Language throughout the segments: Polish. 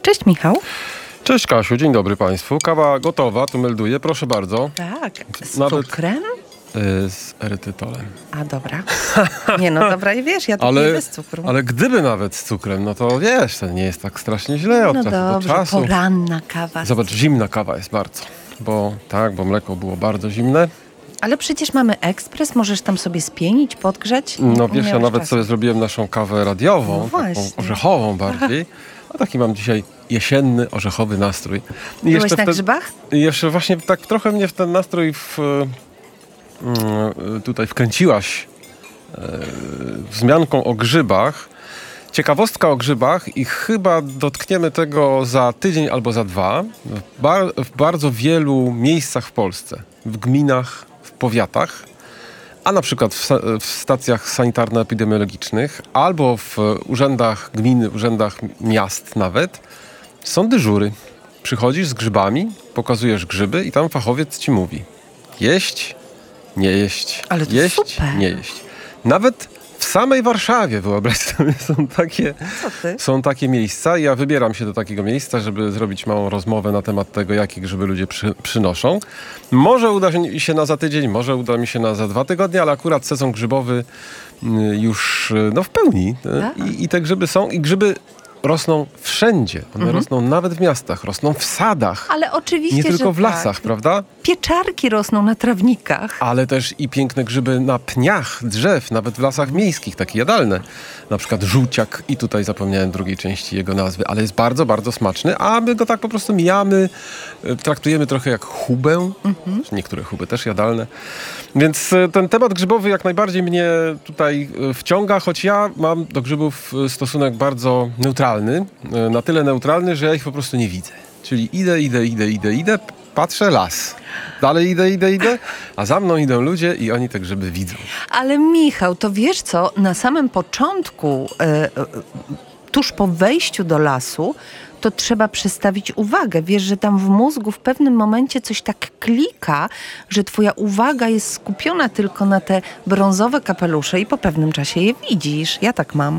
Cześć Michał. Cześć Kasiu, dzień dobry Państwu. Kawa gotowa, tu melduję, proszę bardzo. Tak, z Nawet cukrem? Z erytytolem. A dobra. Nie no, dobra, i wiesz, ja to piję bez cukru. Ale gdyby nawet z cukrem, no to wiesz, to nie jest tak strasznie źle od No czasu dobrze, do czasu. poranna kawa. Zobacz, zimna kawa jest bardzo. Bo mleko było bardzo zimne. Ale przecież mamy ekspres, możesz tam sobie spienić, podgrzać. No Nie wiesz, ja miałeś nawet czasu. sobie zrobiłem naszą kawę radiową, No taką właśnie. orzechową bardziej. A taki mam dzisiaj jesienny, orzechowy nastrój. I Byłeś na grzybach? I jeszcze właśnie tak trochę mnie w ten nastrój tutaj wkręciłaś wzmianką o grzybach. Ciekawostka o grzybach i chyba dotkniemy tego za tydzień albo za dwa. W bardzo wielu miejscach w Polsce, w gminach, w powiatach, a na przykład w stacjach sanitarno-epidemiologicznych albo w urzędach gminy, urzędach miast nawet, są dyżury. Przychodzisz z grzybami, pokazujesz grzyby i tam fachowiec ci mówi: jeść, nie jeść, Ale to jeść, super. nie jeść. Nawet w samej Warszawie, wyobraź sobie, są takie miejsca. Ja wybieram się do takiego miejsca, żeby zrobić małą rozmowę na temat tego, jakie grzyby ludzie przynoszą. Może uda mi się na za tydzień, może uda mi się na za 2 tygodnie, ale akurat sezon grzybowy już w pełni. I te grzyby są. I grzyby rosną wszędzie. One rosną nawet w miastach, rosną w sadach. Ale oczywiście, nie tylko w że lasach, tak. prawda? Pieczarki rosną na trawnikach. Ale też i piękne grzyby na pniach drzew, nawet w lasach miejskich, takie jadalne. Na przykład żółciak i tutaj zapomniałem drugiej części jego nazwy, ale jest bardzo, bardzo smaczny, a my go tak po prostu mijamy, traktujemy trochę jak chubę. Niektóre chuby też jadalne. Więc ten temat grzybowy jak najbardziej mnie tutaj wciąga, choć ja mam do grzybów stosunek bardzo neutralny. Na tyle neutralny, że ja ich po prostu nie widzę. Czyli idę, patrzę, las. Dalej idę, a za mną idą ludzie i oni te grzyby widzą. Ale Michał, to wiesz co, na samym początku, tuż po wejściu do lasu, to trzeba przestawić uwagę. Wiesz, że tam w mózgu w pewnym momencie coś tak klika, że twoja uwaga jest skupiona tylko na te brązowe kapelusze i po pewnym czasie je widzisz. Ja tak mam.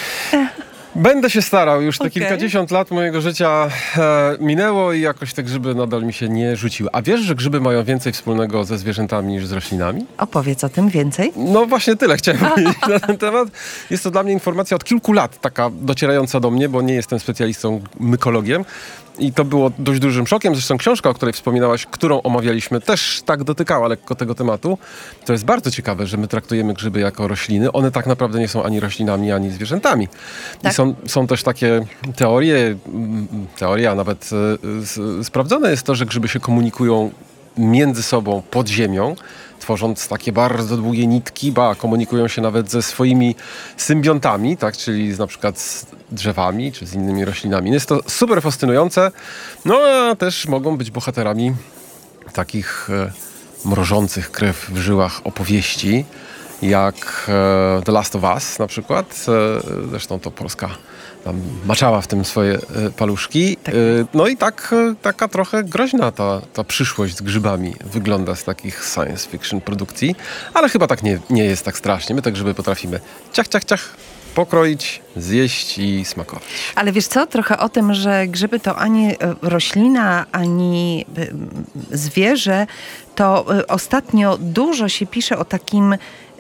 Będę się starał. Już te Okej. kilkadziesiąt lat mojego życia minęło i jakoś te grzyby nadal mi się nie rzuciły. A wiesz, że grzyby mają więcej wspólnego ze zwierzętami niż z roślinami? Opowiedz o tym więcej. No właśnie tyle chciałem powiedzieć na ten temat. Jest to dla mnie informacja od kilku lat taka docierająca do mnie, bo nie jestem specjalistą mykologiem. I to było dość dużym szokiem. Zresztą książka, o której wspominałaś, którą omawialiśmy, też tak dotykała lekko tego tematu. To jest bardzo ciekawe, że my traktujemy grzyby jako rośliny. One tak naprawdę nie są ani roślinami, ani zwierzętami. Tak. I są też takie teorie, a nawet sprawdzone jest to, że grzyby się komunikują między sobą pod ziemią, tworząc takie bardzo długie nitki, komunikują się nawet ze swoimi symbiontami, tak, czyli na przykład z drzewami czy z innymi roślinami. Jest to super fascynujące, a też mogą być bohaterami takich mrożących krew w żyłach opowieści, jak The Last of Us na przykład. Zresztą to Polska tam maczała w tym swoje paluszki. Tak. No i taka trochę groźna ta przyszłość z grzybami wygląda z takich science fiction produkcji, ale chyba tak nie jest tak strasznie. My te grzyby potrafimy ciach, pokroić, zjeść i smakować. Ale wiesz co, trochę o tym, że grzyby to ani roślina, ani zwierzę, to ostatnio dużo się pisze o takim,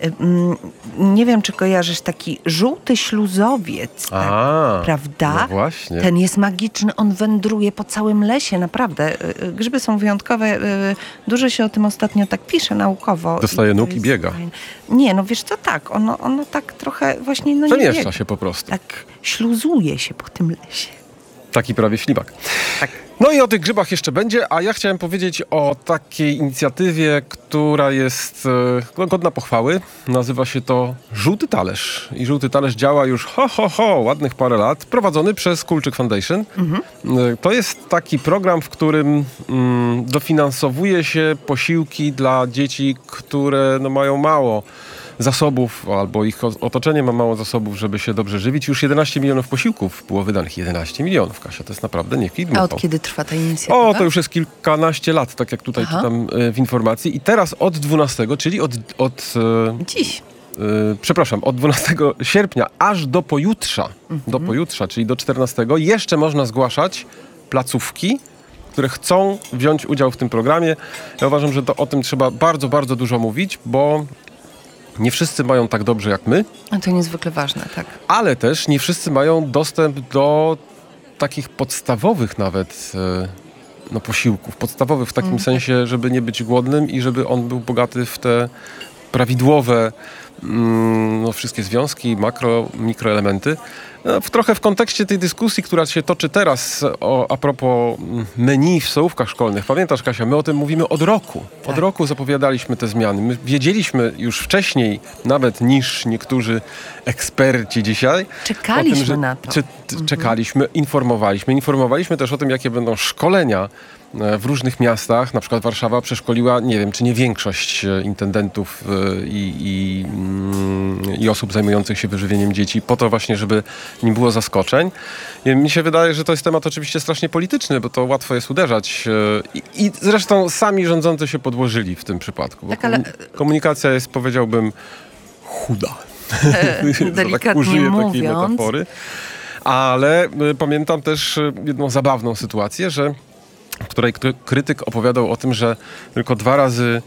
nie wiem czy kojarzysz, taki żółty śluzowiec, prawda? No właśnie. Ten jest magiczny, on wędruje po całym lesie, naprawdę. Grzyby są wyjątkowe, dużo się o tym ostatnio tak pisze naukowo. Dostaje nóg i jest biega. fajne. Nie, no wiesz co, tak, ono tak trochę właśnie nie Przemieszcza biega. się po prostu. Tak śluzuje się po tym lesie. Taki prawie ślimak. Tak. No i o tych grzybach jeszcze będzie, a ja chciałem powiedzieć o takiej inicjatywie, która jest godna pochwały. Nazywa się to Żółty Talerz. I Żółty Talerz działa już ładnych parę lat, prowadzony przez Kulczyk Foundation. To jest taki program, w którym dofinansowuje się posiłki dla dzieci, które mają mało zasobów, albo ich otoczenie ma mało zasobów, żeby się dobrze żywić. Już 11 milionów posiłków było wydanych. 11 milionów, Kasia, to jest naprawdę nie A od kiedy trwa ta inicjatywa? to już jest kilkanaście lat, tak jak tutaj czytam w informacji. I teraz od 12, czyli od Dziś. przepraszam, od 12 sierpnia aż do pojutrza, czyli do 14, jeszcze można zgłaszać placówki, które chcą wziąć udział w tym programie. Ja uważam, że o tym trzeba bardzo, bardzo dużo mówić, bo nie wszyscy mają tak dobrze jak my. A to niezwykle ważne, tak. Ale też nie wszyscy mają dostęp do takich podstawowych nawet posiłków. Podstawowych w takim sensie, żeby nie być głodnym i żeby on był bogaty w te prawidłowe wszystkie związki, mikroelementy. Trochę w kontekście tej dyskusji, która się toczy teraz a propos menu w stołówkach szkolnych. Pamiętasz, Kasia, my o tym mówimy od roku. Tak. Od roku zapowiadaliśmy te zmiany. My wiedzieliśmy już wcześniej, nawet niż niektórzy eksperci dzisiaj. Czekaliśmy na to. Czekaliśmy, informowaliśmy też o tym, jakie będą szkolenia w różnych miastach. Na przykład Warszawa przeszkoliła, nie wiem, czy nie większość intendentów i osób zajmujących się wyżywieniem dzieci, po to właśnie, żeby nie było zaskoczeń. I mi się wydaje, że to jest temat oczywiście strasznie polityczny, bo to łatwo jest uderzać. I zresztą sami rządzący się podłożyli w tym przypadku. Tak, ale komunikacja jest, powiedziałbym, chuda. Delikatnie użyję takiej mówiąc. metafory. Ale pamiętam też jedną zabawną sytuację, w której krytyk opowiadał o tym, że tylko 2 razy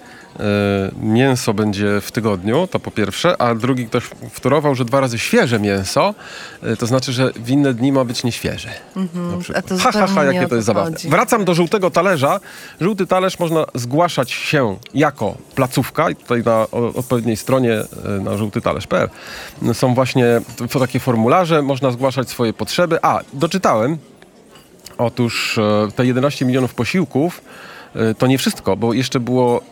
mięso będzie w tygodniu, to po pierwsze, a drugi ktoś wtórował, że 2 razy świeże mięso, to znaczy, że w inne dni ma być nieświeże. A to zupełnie jakie to jest zabawne. chodzi. Wracam do żółtego talerza. Żółty talerz można zgłaszać się jako placówka i tutaj na odpowiedniej stronie na żółtytalerz.pl są właśnie takie formularze, można zgłaszać swoje potrzeby. Doczytałem. Otóż te 11 milionów posiłków to nie wszystko, bo jeszcze było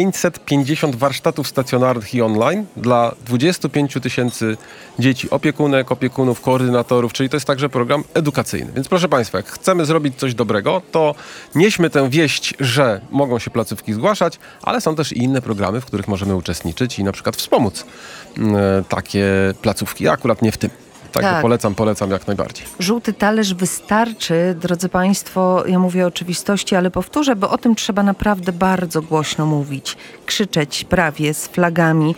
550 warsztatów stacjonarnych i online dla 25 000 dzieci, opiekunów, koordynatorów, czyli to jest także program edukacyjny. Więc proszę Państwa, jak chcemy zrobić coś dobrego, to nieśmy tę wieść, że mogą się placówki zgłaszać, ale są też i inne programy, w których możemy uczestniczyć i na przykład wspomóc takie placówki. Ja akurat nie w tym. Tak. Polecam jak najbardziej. Żółty talerz wystarczy, drodzy Państwo, ja mówię o oczywistości, ale powtórzę, bo o tym trzeba naprawdę bardzo głośno mówić, krzyczeć prawie z flagami.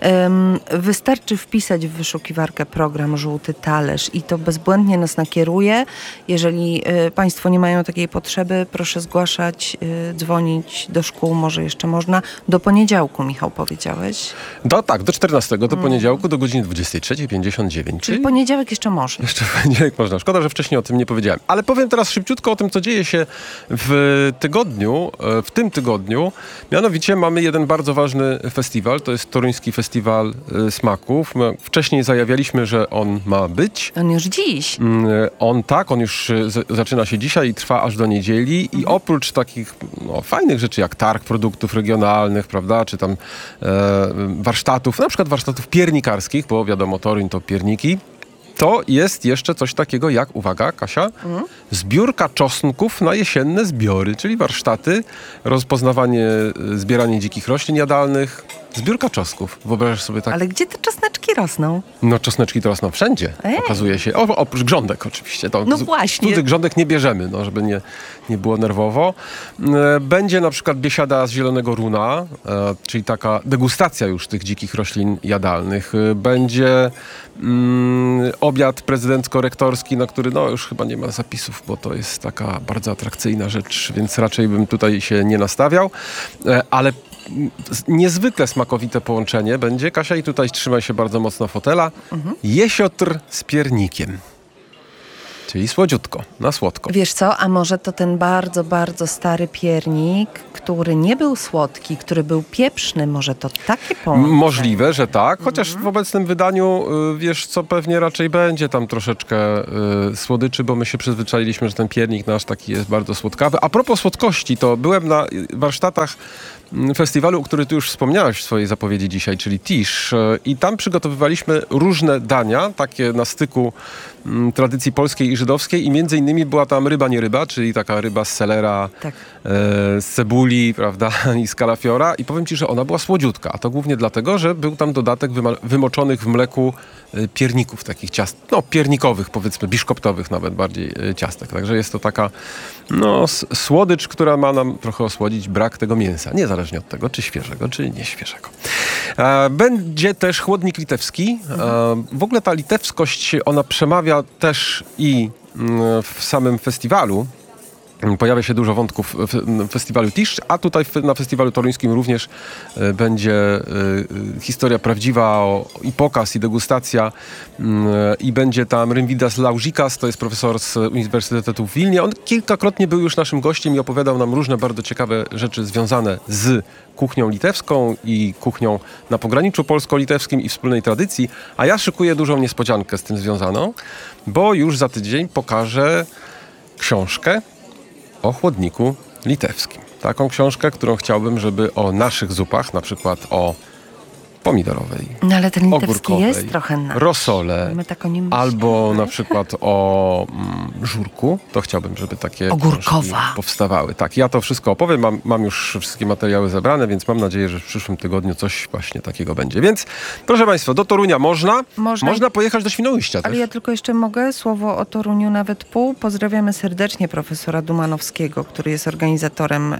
Wystarczy wpisać w wyszukiwarkę program Żółty Talerz i to bezbłędnie nas nakieruje. Jeżeli Państwo nie mają takiej potrzeby, proszę zgłaszać, dzwonić do szkół, może jeszcze można. Do poniedziałku, Michał, powiedziałeś? Do 14, do poniedziałku, do godziny 23:59. Czyli poniedziałek jeszcze można. Jeszcze w poniedziałek można. Szkoda, że wcześniej o tym nie powiedziałem. Ale powiem teraz szybciutko o tym, co dzieje się w tym tygodniu. Mianowicie mamy jeden bardzo ważny festiwal. To jest Toruński Festiwal Smaków. My wcześniej zajawialiśmy, że on ma być. On już dziś. On już zaczyna się dzisiaj i trwa aż do niedzieli. I oprócz takich fajnych rzeczy, jak targ produktów regionalnych, prawda, czy tam warsztatów, na przykład warsztatów piernikarskich, bo wiadomo, Toruń to pierniki. To jest jeszcze coś takiego jak, uwaga, Kasia, zbiórka czosnków na jesienne zbiory, czyli warsztaty, rozpoznawanie, zbieranie dzikich roślin jadalnych, zbiórka czosnków. Wyobrażasz sobie tak? Ale gdzie te czosneczki rosną? No czosneczki to rosną wszędzie, okazuje się. Oprócz grządek oczywiście. Właśnie. Cudzych grządek nie bierzemy, żeby nie było nerwowo. Będzie na przykład biesiada z zielonego runa, czyli taka degustacja już tych dzikich roślin jadalnych. Będzie obiad prezydencko-rektorski, na który już chyba nie ma zapisów, bo to jest taka bardzo atrakcyjna rzecz, więc raczej bym tutaj się nie nastawiał. Ale niezwykle smakowite połączenie będzie, Kasia, i tutaj trzymaj się bardzo mocno fotela. Jesiotr z piernikiem. Czyli słodziutko, na słodko. Wiesz co, a może to ten bardzo, bardzo stary piernik, który nie był słodki, który był pieprzny, może to takie połączenie? Możliwe, że tak, chociaż w obecnym wydaniu, wiesz co, pewnie raczej będzie tam troszeczkę słodyczy, bo my się przyzwyczailiśmy, że ten piernik nasz taki jest bardzo słodkawy. A propos słodkości, to byłem na warsztatach festiwalu, o którym ty już wspomniałaś w swojej zapowiedzi dzisiaj, czyli Tisz. I tam przygotowywaliśmy różne dania, takie na styku tradycji polskiej i żydowskiej i między innymi była tam ryba nie ryba, czyli taka ryba z selera, z cebuli, prawda, i z kalafiora. I powiem ci, że ona była słodziutka, a to głównie dlatego, że był tam dodatek wymoczonych w mleku pierników, takich ciast, piernikowych, powiedzmy, biszkoptowych nawet bardziej ciastek. Także jest to taka słodycz, która ma nam trochę osłodzić brak tego mięsa, niezależnie od tego, czy świeżego, czy nieświeżego. Będzie też chłodnik litewski. W ogóle ta litewskość, ona przemawia też i w samym festiwalu. Pojawia się dużo wątków w festiwalu Tiszcz, a tutaj na festiwalu toruńskim również będzie historia prawdziwa i pokaz, i degustacja. I będzie tam Rimvydas Laužikas, to jest profesor z Uniwersytetu w Wilnie. On kilkakrotnie był już naszym gościem i opowiadał nam różne bardzo ciekawe rzeczy związane z kuchnią litewską i kuchnią na pograniczu polsko-litewskim i wspólnej tradycji. A ja szykuję dużą niespodziankę z tym związaną, bo już za tydzień pokażę książkę o chłodniku litewskim. Taką książkę, którą chciałbym, żeby o naszych zupach, na przykład o pomidorowej, no ale ten litewski ogórkowej, jest trochę nasz. rosole, My tak o nim albo myślimy. na przykład o żurku, to chciałbym, żeby takie Ogórkowa. książki powstawały. Tak, ja to wszystko opowiem, mam już wszystkie materiały zebrane, więc mam nadzieję, że w przyszłym tygodniu coś właśnie takiego będzie. Więc, proszę Państwa, do Torunia można pojechać do Świnoujścia też. Ale ja tylko jeszcze mogę słowo o Toruniu nawet pół. Pozdrawiamy serdecznie profesora Dumanowskiego, który jest organizatorem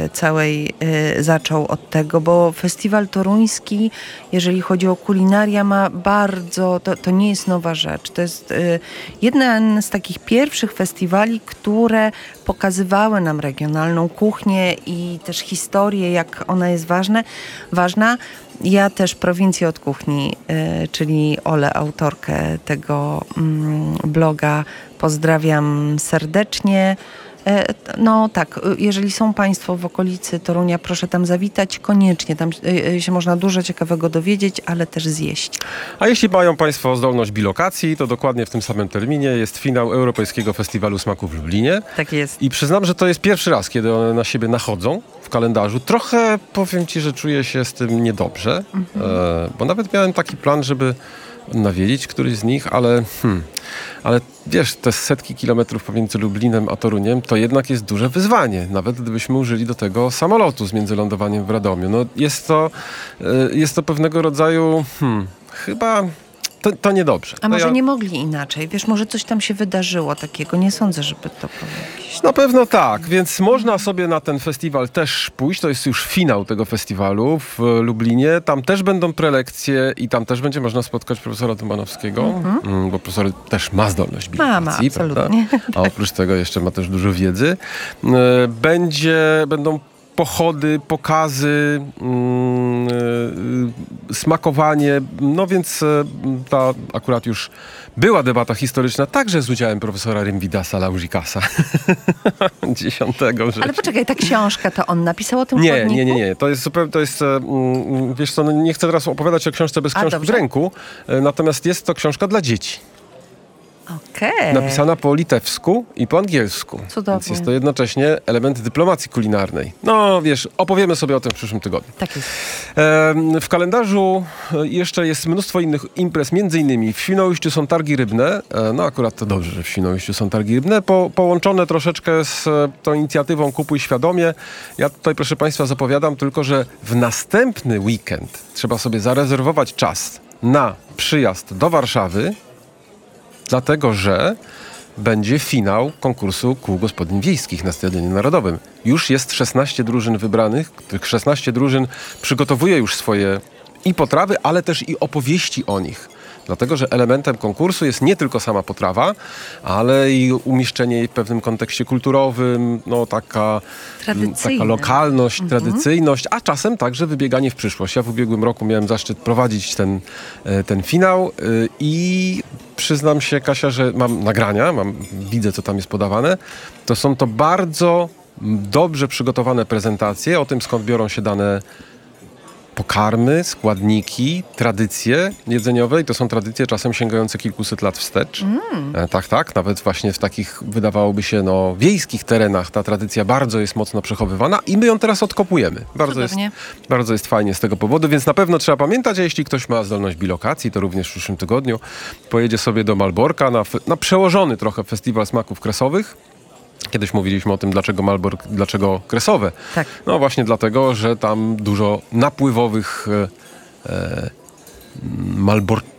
zaczął od tego, bo festiwal toruński, jeżeli chodzi o kulinaria, ma bardzo, to nie jest nowa rzecz. To jest jeden z takich pierwszych festiwali, które pokazywały nam regionalną kuchnię i też historię, jak ona jest ważna. Ja też Prowincję od kuchni, czyli Olę, autorkę tego bloga, pozdrawiam serdecznie. No tak, jeżeli są Państwo w okolicy Torunia, proszę tam zawitać koniecznie. Tam się można dużo ciekawego dowiedzieć, ale też zjeść. A jeśli mają Państwo zdolność bilokacji, to dokładnie w tym samym terminie jest finał Europejskiego Festiwalu Smaku w Lublinie. Tak jest. I przyznam, że to jest pierwszy raz, kiedy one na siebie nachodzą w kalendarzu. Trochę powiem Ci, że czuję się z tym niedobrze, bo nawet miałem taki plan, żeby nawiedzić któryś z nich, ale wiesz, te setki kilometrów pomiędzy Lublinem a Toruniem to jednak jest duże wyzwanie, nawet gdybyśmy użyli do tego samolotu z międzylądowaniem w Radomiu. No jest to pewnego rodzaju chyba to niedobrze. A może nie mogli inaczej? Wiesz, może coś tam się wydarzyło takiego. Nie sądzę, żeby to było jakieś... Na pewno tak, więc można sobie na ten festiwal też pójść. To jest już finał tego festiwalu w Lublinie. Tam też będą prelekcje i tam też będzie można spotkać profesora Dumanowskiego, bo profesor też ma zdolność bilokacji, absolutnie. A oprócz tego jeszcze ma też dużo wiedzy. Będą pochody, pokazy, smakowanie. No więc ta akurat już była debata historyczna, także z udziałem profesora Rimvydasa Laužikasa 10 września. Ale poczekaj, ta książka, to on napisał o tym chłodniku? Nie. To jest wiesz co, nie chcę teraz opowiadać o książce bez książki w ręku, natomiast jest to książka dla dzieci. Okay. Napisana po litewsku i po angielsku. Cudownie. Więc jest to jednocześnie element dyplomacji kulinarnej. No wiesz, opowiemy sobie o tym w przyszłym tygodniu. Tak jest. W kalendarzu jeszcze jest mnóstwo innych imprez, między innymi w Świnoujściu są targi rybne. No akurat to dobrze, że w Świnoujściu są targi rybne. Połączone troszeczkę z tą inicjatywą Kupuj Świadomie. Ja tutaj, proszę Państwa, zapowiadam tylko, że w następny weekend trzeba sobie zarezerwować czas na przyjazd do Warszawy, dlatego że będzie finał konkursu kół gospodyń wiejskich na Stadionie Narodowym. Już jest 16 drużyn wybranych, tych 16 drużyn przygotowuje już swoje i potrawy, ale też i opowieści o nich. Dlatego, że elementem konkursu jest nie tylko sama potrawa, ale i umieszczenie jej w pewnym kontekście kulturowym, taka lokalność, tradycyjność, a czasem także wybieganie w przyszłość. Ja w ubiegłym roku miałem zaszczyt prowadzić ten finał i przyznam się, Kasia, że mam nagrania, widzę, co tam jest podawane. To są to bardzo dobrze przygotowane prezentacje o tym, skąd biorą się dane pokarmy, składniki, tradycje jedzeniowe i to są tradycje czasem sięgające kilkuset lat wstecz. Tak. Nawet właśnie w takich, wydawałoby się, wiejskich terenach ta tradycja bardzo jest mocno przechowywana i my ją teraz odkopujemy. Bardzo jest fajnie z tego powodu, więc na pewno trzeba pamiętać, a jeśli ktoś ma zdolność bilokacji, to również w przyszłym tygodniu pojedzie sobie do Malborka na przełożony trochę festiwal smaków kresowych. Kiedyś mówiliśmy o tym, dlaczego Malbork, dlaczego kresowe. Tak. No właśnie dlatego, że tam dużo napływowych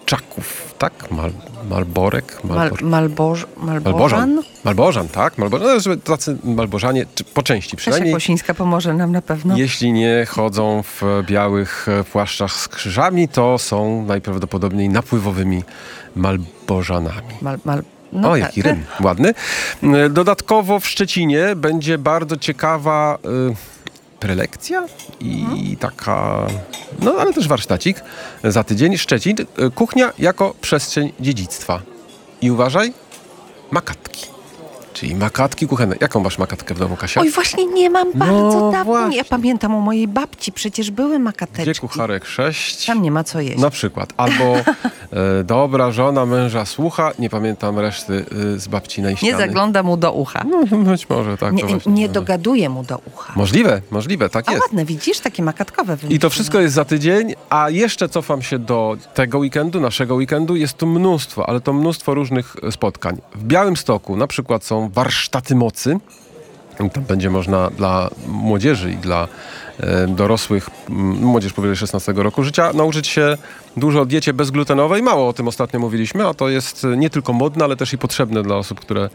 kurczaków, tak? Malborek? Malbożan? Malbożan, tak? Tacy malbożanie, po części przynajmniej. Kasia Kosińska pomoże nam na pewno. Jeśli nie chodzą w białych płaszczach z krzyżami, to są najprawdopodobniej napływowymi malbożanami. No tak. Jaki rym, ładny. Dodatkowo w Szczecinie będzie bardzo ciekawa prelekcja i taka, ale też warsztacik za tydzień. Szczecin, kuchnia jako przestrzeń dziedzictwa. I uważaj, makatki. Czyli makatki kuchenne. Jaką masz makatkę w domu, Kasia? Oj, właśnie nie mam bardzo dawno. Właśnie. Ja pamiętam u mojej babci, przecież były makateczki. 2 kucharek 6. Tam nie ma co jeść. Na przykład. Albo dobra żona męża słucha, nie pamiętam reszty z babcinej ściany. Nie zagląda mu do ucha. Być może tak. Nie dogaduje mu do ucha. Możliwe, tak jest. Ładne, widzisz, takie makatkowe wymyślone. I to wszystko jest za tydzień, a jeszcze cofam się do tego weekendu, naszego weekendu. Jest tu mnóstwo, ale to mnóstwo różnych spotkań. W Białymstoku na przykład są warsztaty mocy. Tam będzie można dla młodzieży i dla dorosłych, młodzież powyżej 16 roku życia, nauczyć się dużo o diecie bezglutenowej. Mało o tym ostatnio mówiliśmy, a to jest nie tylko modne, ale też i potrzebne dla osób, które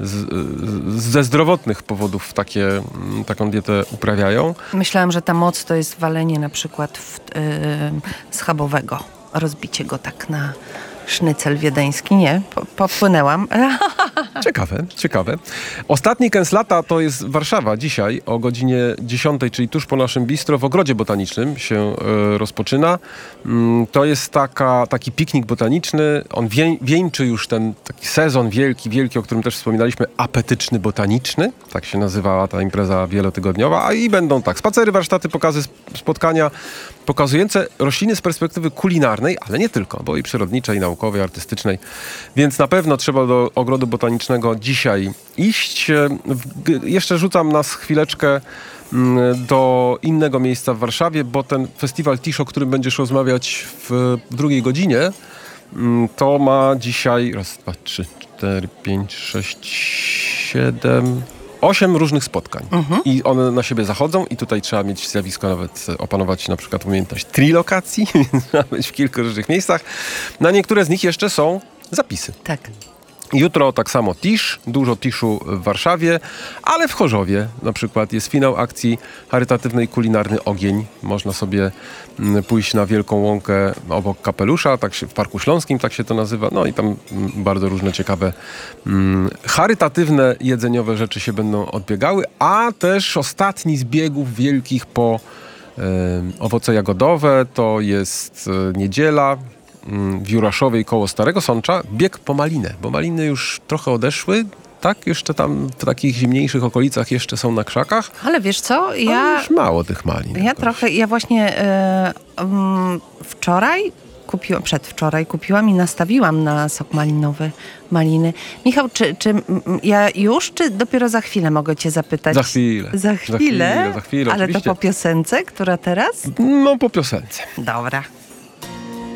ze zdrowotnych powodów taką dietę uprawiają. Myślałam, że ta moc to jest walenie na przykład schabowego. Rozbicie go tak na sznycel wiedeński. Nie, popłynęłam. Ciekawe. Ostatni kęs lata to jest Warszawa. Dzisiaj o godzinie 10, czyli tuż po naszym bistro w Ogrodzie Botanicznym się rozpoczyna. To jest taki piknik botaniczny. On wieńczy już ten taki sezon wielki, o którym też wspominaliśmy, apetyczny botaniczny. Tak się nazywała ta impreza wielotygodniowa. A i będą spacery, warsztaty, pokazy, spotkania pokazujące rośliny z perspektywy kulinarnej, ale nie tylko, bo i przyrodniczej, naukowej, artystycznej. Więc na pewno trzeba do Ogrodu Botanicznego dzisiaj iść. Jeszcze rzucam nas chwileczkę do innego miejsca w Warszawie, bo ten festiwal Tisz, o którym będziesz rozmawiać w drugiej godzinie, to ma dzisiaj 8 różnych spotkań. I one na siebie zachodzą i tutaj trzeba mieć zjawisko, nawet opanować na przykład umiejętność trilokacji, więc trzeba być w kilku różnych miejscach. Na niektóre z nich jeszcze są zapisy. Tak. Jutro tak samo Tisz, dużo Tiszu w Warszawie, ale w Chorzowie na przykład jest finał akcji charytatywnej Kulinarny Ogień. Można sobie pójść na Wielką Łąkę obok Kapelusza, w Parku Śląskim tak się to nazywa. No i tam bardzo różne ciekawe charytatywne jedzeniowe rzeczy się będą odbiegały, a też ostatni z biegów wielkich po owoce jagodowe to jest niedziela. W Juraszowej koło Starego Sącza bieg po malinę, bo maliny już trochę odeszły, tak? Jeszcze tam w takich zimniejszych okolicach jeszcze są na krzakach. Ale wiesz co? Ale już mało tych malin. Ja właśnie przedwczoraj kupiłam i nastawiłam na sok malinowy maliny. Michał, czy ja już, czy dopiero za chwilę mogę cię zapytać? Za chwilę. Za chwilę? Ale oczywiście. To po piosence, która teraz? No po piosence. Dobra.